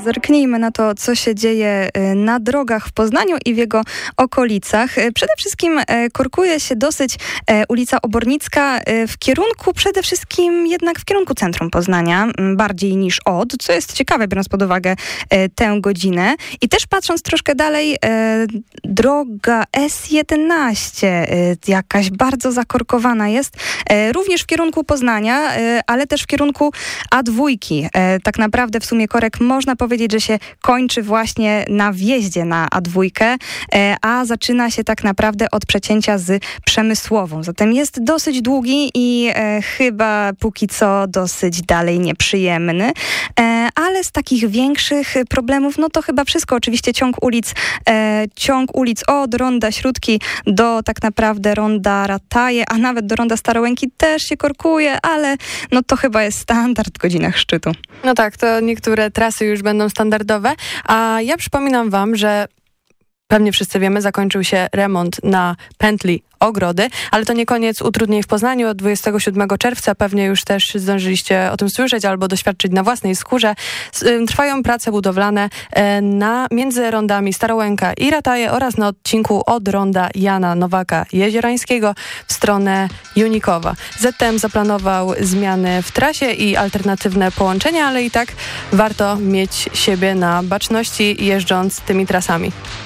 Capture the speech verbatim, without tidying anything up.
zerknijmy na to, co się dzieje na drogach w Poznaniu i w jego okolicach. Przede wszystkim korkuje się dosyć ulica Obornicka w kierunku, przede wszystkim jednak w kierunku centrum Poznania, bardziej niż od, co jest ciekawe, biorąc pod uwagę tę godzinę. I też patrząc troszkę dalej, droga S jedenaście jakaś bardzo zakorkowana jest, również w kierunku Poznania, ale też w kierunku A dwa. Tak naprawdę w sumie korek można powiedzieć, że się kończy właśnie na wjeździe na A dwa, a zaczyna się tak naprawdę od przecięcia z Przemysłową. Zatem jest dosyć długi i e, chyba póki co dosyć dalej nieprzyjemny. E, ale z takich większych problemów, no to chyba wszystko. Oczywiście ciąg ulic, e, ciąg ulic od Ronda Śródki do tak naprawdę Ronda Rataje, a nawet do Ronda Starołęki też się korkuje, ale no to chyba jest standard w godzinach szczytu. No tak, to niektóre trasy już będą standardowe, a ja przypominam wam, że pewnie wszyscy wiemy, zakończył się remont na pętli Ogrody, ale to nie koniec utrudnień w Poznaniu. Od dwudziestego siódmego czerwca pewnie już też zdążyliście o tym słyszeć albo doświadczyć na własnej skórze. Trwają prace budowlane na, między rondami Starołęka i Rataje oraz na odcinku od ronda Jana Nowaka Jeziorańskiego w stronę Junikowa. Z T M zaplanował zmiany w trasie i alternatywne połączenia, ale i tak warto mieć siebie na baczności jeżdżąc tymi trasami.